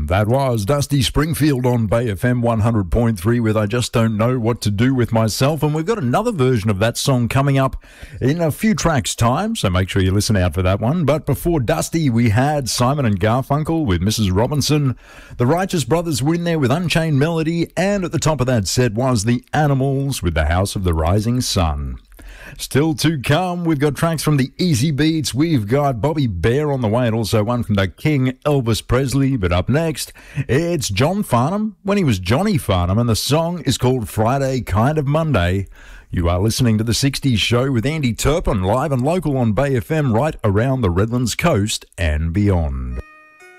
That was Dusty Springfield on Bay FM 100.3 with I Just Don't Know What to Do With Myself. And we've got another version of that song coming up in a few tracks' time, so make sure you listen out for that one. But before Dusty, we had Simon and Garfunkel with Mrs. Robinson. The Righteous Brothers were in there with Unchained Melody. And at the top of that set was the Animals with The House of the Rising Sun. Still to come, we've got tracks from the Easy Beats, we've got Bobby Bear on the way, and also one from the King Elvis Presley. But up next, it's John Farnham, when he was Johnny Farnham, and the song is called Friday Kind of Monday. You are listening to The 60s Show with Andy Turpin, live and local on Bay FM, right around the Redlands coast and beyond.